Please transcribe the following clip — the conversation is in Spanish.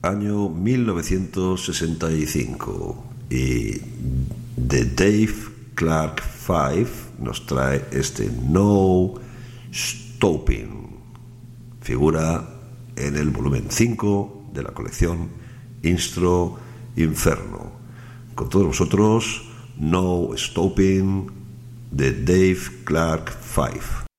año 1965, y The Dave Clark 5 nos trae este No Stopping. Figura en el volumen 5 de la colección Instro Inferno. Con todos vosotros, No Stopping de Dave Clark 5.